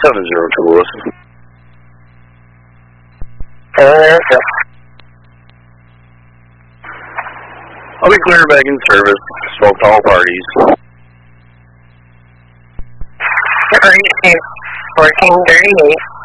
702 Wilson. I'll be clearing back in service. Smoked all parties. 1438.